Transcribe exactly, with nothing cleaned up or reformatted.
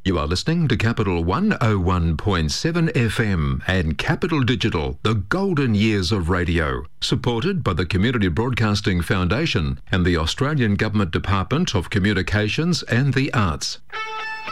You are listening to Capital one oh one point seven F M and Capital Digital, the golden years of radio, supported by the Community Broadcasting Foundation and the Australian Government Department of Communications and the Arts.